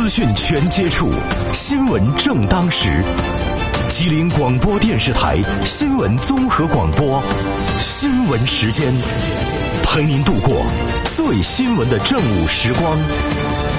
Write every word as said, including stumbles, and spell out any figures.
资讯全接触，新闻正当时。吉林广播电视台新闻综合广播，新闻时间，陪您度过最新闻的正午时光。